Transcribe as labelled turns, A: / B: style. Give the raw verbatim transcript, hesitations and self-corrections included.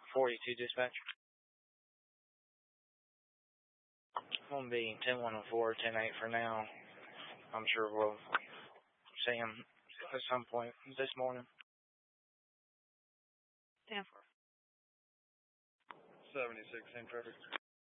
A: forty-two dispatch. I'm going to be ten one oh four, ten eight for now. I'm sure we'll see him at some point this morning.
B: ten four.
C: seventy-six, same traffic.